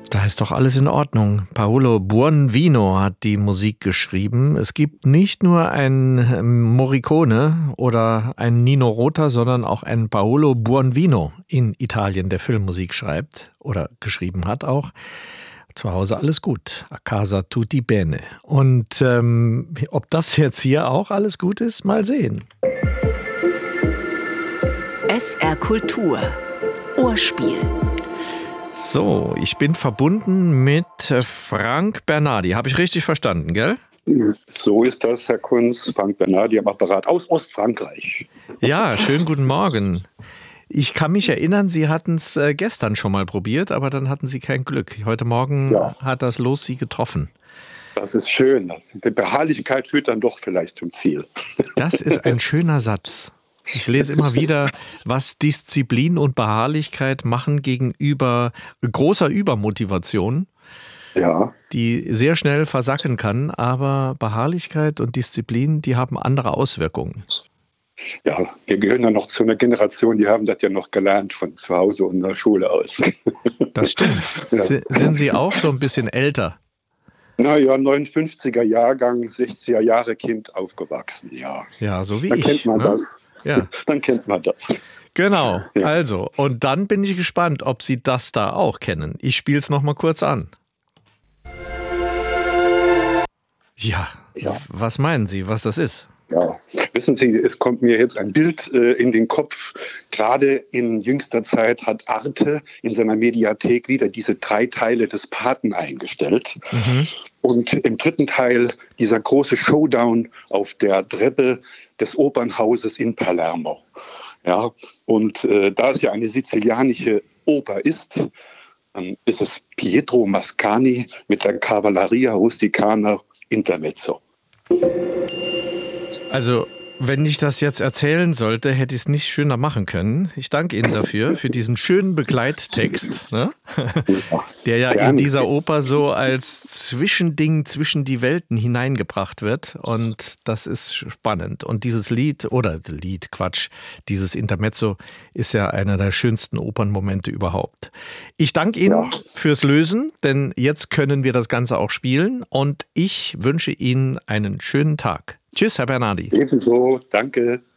Da ist doch alles in Ordnung. Paolo Buonvino hat die Musik geschrieben. Es gibt nicht nur einen Morricone oder einen Nino Rota, sondern auch einen Paolo Buonvino in Italien, der Filmmusik schreibt oder geschrieben hat auch. Zu Hause alles gut. A casa tutti bene. Und ob das jetzt hier auch alles gut ist, mal sehen. SR Kultur. Ohrspiel. So, ich bin verbunden mit Frank Bernardi. Habe ich richtig verstanden, gell? So ist das, Herr Kunz. Frank Bernardi am Apparat aus Ostfrankreich. Ja, schönen guten Morgen. Ich kann mich erinnern, Sie hatten es gestern schon mal probiert, aber dann hatten Sie kein Glück. Heute Morgen hat das Los Sie getroffen. Das ist schön. Die Beharrlichkeit führt dann doch vielleicht zum Ziel. Das ist ein schöner Satz. Ich lese immer wieder, was Disziplin und Beharrlichkeit machen gegenüber großer Übermotivation, die sehr schnell versacken kann. Aber Beharrlichkeit und Disziplin, die haben andere Auswirkungen. Ja, wir gehören ja noch zu einer Generation, die haben das ja noch gelernt von zu Hause und der Schule aus. Das stimmt. Ja. Sind Sie auch so ein bisschen älter? Naja, 59er Jahrgang, 60er Jahre Kind aufgewachsen, ja. Ja, so wie dann ich. Kennt man das. Ja. Dann kennt man das. Genau, ja. Also, und dann bin ich gespannt, ob Sie das da auch kennen. Ich spiele es nochmal kurz an. Ja, was meinen Sie, was das ist? Ja, wissen Sie, es kommt mir jetzt ein Bild in den Kopf. Gerade in jüngster Zeit hat Arte in seiner Mediathek wieder diese 3 Teile des Paten eingestellt. Mhm. Und im 3. Teil dieser große Showdown auf der Treppe des Opernhauses in Palermo. Ja, und da es ja eine sizilianische Oper ist, dann ist es Pietro Mascagni mit der Cavalleria Rusticana Intermezzo. Also, wenn ich das jetzt erzählen sollte, hätte ich es nicht schöner machen können. Ich danke Ihnen dafür, für diesen schönen Begleittext, ne? Der ja in dieser Oper so als Zwischending zwischen die Welten hineingebracht wird. Und das ist spannend. Und dieses dieses Intermezzo ist ja einer der schönsten Opernmomente überhaupt. Ich danke Ihnen fürs Lösen, denn jetzt können wir das Ganze auch spielen. Und ich wünsche Ihnen einen schönen Tag. Tschüss, Herr Bernardi. Ebenso, danke.